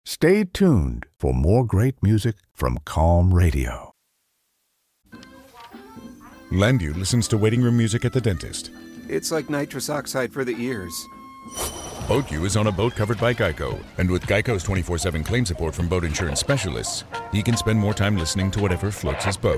Stay tuned for more great music from Calm Radio. Landu listens to waiting room music at the dentist. It's like nitrous oxide for the ears. BoatU is on a boat covered by Geico, and with Geico's 24/7 claim support from boat insurance specialists, he can spend more time listening to whatever floats his boat.